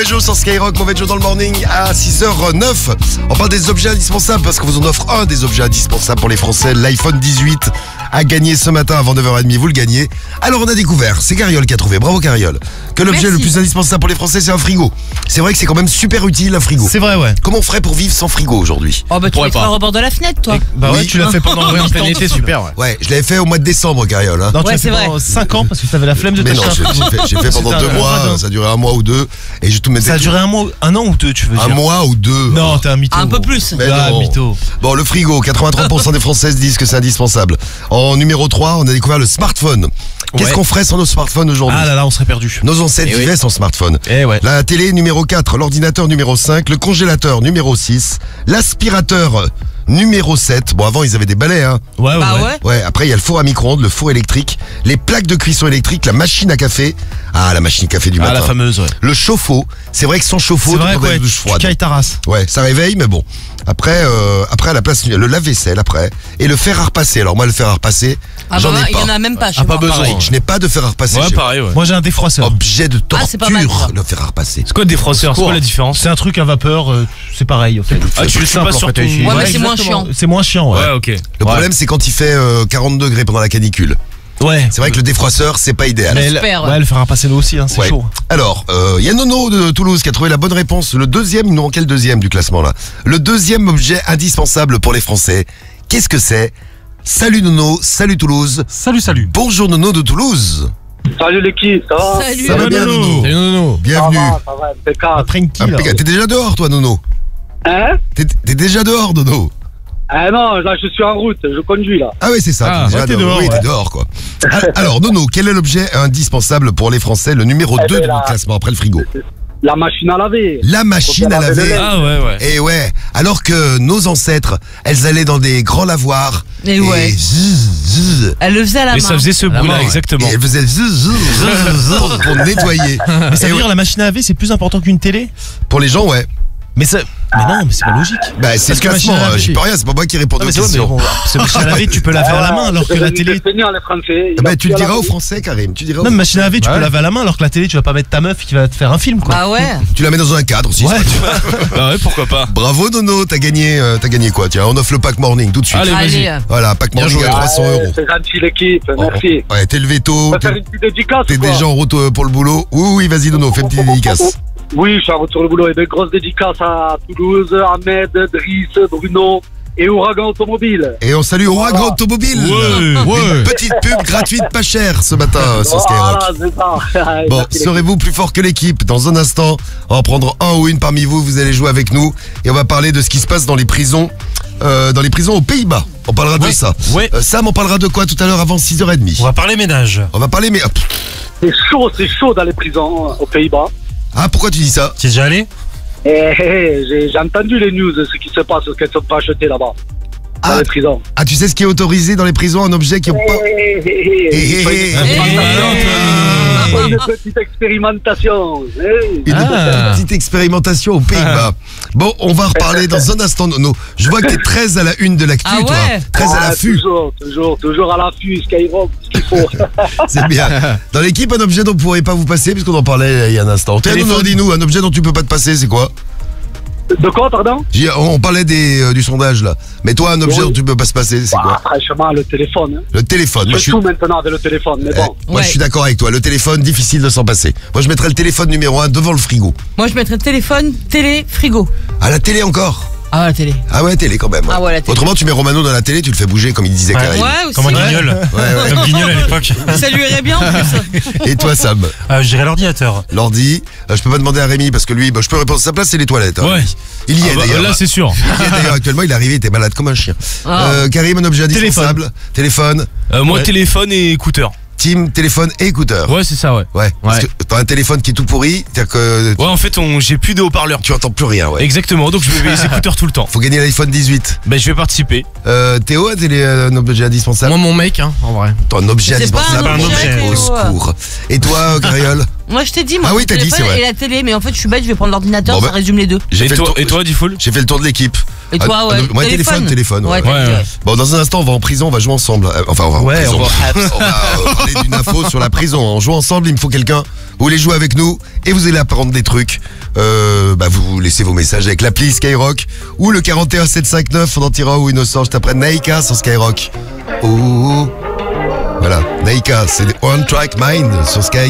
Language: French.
Joe sur Skyrock, Mauvais Joe dans le morning à 6h09. On parle des objets indispensables parce qu'on vous en offre un des objets indispensables pour les Français, l'iPhone 18 a gagné ce matin avant 9h30, vous le gagnez. Alors on a découvert, c'est Cariole qui a trouvé, bravo Cariole, que l'objet le plus indispensable pour les Français c'est un frigo. C'est vrai que c'est quand même super utile un frigo. C'est vrai, ouais. Comment on ferait pour vivre sans frigo aujourd'hui? Oh bah tu le feras au bord de la fenêtre toi. Bah ouais, Oui. tu l'as fait pendant en plein été, super, ouais. Ouais, je l'avais fait au mois de décembre Cariole. Hein. Non, tu Ouais, l'as c'est fait pendant vrai. 5 ans parce que t'avais la flemme de Mais non, t'acheter un frigo. j'ai fait pendant C'était 2 un mois, radin. ça a duré 1 mois ou 2 et je tout mettais Ça a duré un an ou deux, tu veux dire? un mois ou 2. Non, t'es un mytho. Un peu plus. Mais Ah, non. mytho. Bon, le frigo, 83% des Françaises disent que c'est indispensable. En numéro 3, on a découvert le smartphone. Qu'est-ce Ouais. qu'on ferait sans nos smartphones aujourd'hui? Ah là là, on serait perdu. Nos ancêtres Eh oui. vivaient sans smartphone. Eh ouais. La télé numéro 4, l'ordinateur numéro 5, le congélateur numéro 6, l'aspirateur numéro 7. Bon, avant, ils avaient des balais, hein. Ouais, Bah ouais. Ouais, après, il y a le four à micro-ondes, le four électrique, les plaques de cuisson électrique, la machine à café. Ah, la machine à café du Ah, matin. la fameuse, ouais. Le chauffe-eau. C'est vrai que sans chauffe-eau, C'est tu vrai, prends quoi. une douche Tu froide. cailles ta race. Ouais, ça réveille, mais bon. Après, à la place, le lave-vaisselle après. Et le fer à repasser. Alors moi, le fer à repasser, Ah j'en bah ai il y en pas. a même pas chez Ah, moi. pas besoin. Pareil, je n'ai pas de fer à repasser. Ouais, chez moi. pareil, ouais. Moi, j'ai un défroisseur. Objet de Ah, c'est pas mal, torture, ça. le fer à repasser. C'est quoi le défroisseur? C'est quoi la différence? C'est un truc à vapeur, c'est pareil, en fait. Ah, tu le fais pas sur ton... Ouais, mais c'est moins exactement. chiant. C'est moins chiant, ouais. Ouais, ok. Le problème, c'est quand il fait 40 degrés pendant la canicule. Ouais. C'est vrai que le défroisseur, c'est pas idéal. Mais Super, ouais. ouais, le faire à passer l'eau aussi, hein, c'est Ouais. chaud. Alors, il y a Nono de Toulouse qui a trouvé la bonne réponse. Le deuxième, il nous manquait le deuxième du classement là. Le deuxième objet indispensable pour les Français. Qu'est-ce que c'est? Salut Nono, salut Toulouse. Salut. Bonjour Nono de Toulouse. Salut l'équipe, ça va? Salut. Ça va bien Nono? Salut, Nono. Bienvenue. Ça va, impeccable. Tranquille. Impeccable. T'es déjà dehors toi Nono? Hein? T'es déjà dehors Nono? Ah non, là je suis en route, je conduis là. Ah oui c'est ça, Ah, t'es déjà ouais, t'es dehors. dehors, Oui, ouais. t'es dehors quoi. Alors Nono, quel est l'objet indispensable pour les Français? Le numéro 2 de là. notre classement après le frigo. La machine à laver. La machine à laver. Ah ouais, ouais. Et ouais, alors que nos ancêtres, elles allaient dans des grands lavoirs. Et ouais. zzz, Elle le faisait à la main. Et ça faisait ce la bruit-là, main, ouais. exactement. et elles faisaient pour nettoyer. Mais ça Et veut dire la machine à laver, c'est plus important qu'une télé? pour les gens, ouais. Mais non, mais c'est pas logique. Bah, c'est le Parce que classement, machine à laver- j'y peux rien, c'est pas moi qui réponds Non, aux mais c'est vrai, mais questions. bon, parce que machine à laver, tu peux laver à la main, alors que la télé. C'est les Français. Bah, tu le diras aux Français, Karim. Tu diras aux Non, mais machine à laver, tu Ouais. peux laver à la main, alors que la télé, tu vas pas mettre ta meuf qui va te faire un film, quoi. Bah ouais. Tu la mets dans un cadre aussi. Ouais, c'est pas- tu vois. Bah ouais, pourquoi pas. Bravo Nono, t'as gagné quoi? Tiens, on offre le pack morning tout de suite. Allez, vas-y. Allez. Voilà, pack morning à 300 €. C'est gentil l'équipe, merci. Ouais, t'es levé tôt, On va faire une petite dédicace t'es ou quoi? déjà en route pour le boulot. Oui, vas-y Nono, fais une petite dédicace. Oui, je suis en route sur le boulot et de grosses dédicaces à Toulouse, Ahmed, Driss, Bruno et Ouragan Automobile. Et on salue Ouragan Automobile. Ouais. Une petite pub gratuite pas chère ce matin sur Skyrock. Voilà, c'est ça. Bon, Merci, serez-vous plus fort que l'équipe? Dans un instant, on va prendre un ou une parmi vous, vous allez jouer avec nous et on va parler de ce qui se passe dans les prisons aux Pays-Bas. On parlera de ça. Ouais. Sam, on parlera de quoi tout à l'heure avant 6h30? On va parler ménage. On va parler, mais... C'est chaud dans les prisons aux Pays-Bas. Ah, pourquoi tu dis ça? Tu es déjà allé? J'ai entendu les news, ce qui se passe, ce qu'elles ne sont pas achetées là-bas, dans Ah, les prisons. tu sais ce qui est autorisé dans les prisons? Un objet qui... Une petite expérimentation. Une Ah. petite expérimentation aux Pays-Bas. Bon, on va en reparler dans un instant, Nono. Je vois que t'es très à la une de l'actu, Ah toi. ouais. Très à l'affût. Toujours à l'affût, Skyrock, ce qu'il faut. C'est bien. Dans l'équipe, un objet dont vous ne pourrez pas vous passer, puisqu'on en parlait il y a un instant. Tiens, Nono, dis-nous, un objet dont tu peux pas te passer, c'est quoi? De quoi, pardon? On parlait du sondage, là. Mais toi, un objet Oui. dont tu peux pas se passer, c'est quoi? Franchement, le téléphone. Hein. Le téléphone. Moi, Je fais tout maintenant avec le téléphone, mais bon. moi, je suis d'accord avec toi. Le téléphone, difficile de s'en passer. Moi, je mettrais le téléphone numéro 1 devant le frigo. Moi je mettrais téléphone, télé, frigo. À la télé encore? Ah la télé. Ah ouais, télé quand même. Ah ouais, la télé. Autrement, tu mets Romano dans la télé, tu le fais bouger, comme il disait Karim. Ouais aussi. Comme un ouais. guignol. Ouais. Comme guignol à l'époque. Ça lui irait bien en plus. Et toi, Sam? Je dirais l'ordinateur. L'ordi, je peux pas demander à Rémi parce que lui, je peux répondre à sa place, c'est les toilettes. Hein. Ouais. Il y est Ah bah, d'ailleurs. là, c'est sûr. Il y est d'ailleurs actuellement, il est arrivé, il était malade comme un chien. Ah. Karim, un objet indispensable. Téléphone. Moi, Ouais. téléphone et écouteur. Team, téléphone et écouteur. Ouais, c'est ça, ouais. Ouais. Parce Ouais. que t'as un téléphone qui est tout pourri, c'est-à-dire que Ouais, en fait, j'ai plus de haut-parleurs. tu entends plus rien, ouais. Exactement, donc je mets les écouteurs tout le temps. Faut gagner l'iPhone 18. Ben, je vais participer. Théo, un objet indispensable. Moi, mon mec, hein, en vrai. Toi, un objet C'est pas indispensable. un objet, Au Théo. secours. Et toi, Cariole? Moi je t'ai dit, moi Ah oui, le t'as dit, téléphone c'est vrai. et la télé, mais en fait je suis bête, je vais prendre l'ordinateur, Bon, ça bah, résume les deux. J'ai fait le tour- Et toi, Diffoul? J'ai fait le tour de l'équipe. Et toi, ouais. Moi, téléphone. Ouais, Ouais. t'as dit, Ouais. ouais. Bon, dans un instant, on va en prison, on va jouer ensemble. Enfin, on va en Ouais, prison. on On va parler d'une info sur la prison. On joue ensemble, il me faut quelqu'un. Vous voulez jouer avec nous et vous allez apprendre des trucs vous laissez vos messages avec l'appli Skyrock ou le 41 759, on en tirera ou Innocent juste après Naika sur Skyrock. Ouh. Voilà, Naika, c'est One Track Mind sur Sky.